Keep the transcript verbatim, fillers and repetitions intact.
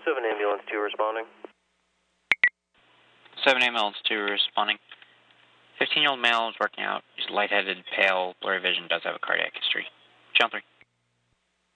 seven ambulance two responding. seven ambulance two responding. fifteen-year-old male is working out. He's lightheaded, pale, blurry vision, does have a cardiac history. Channel three.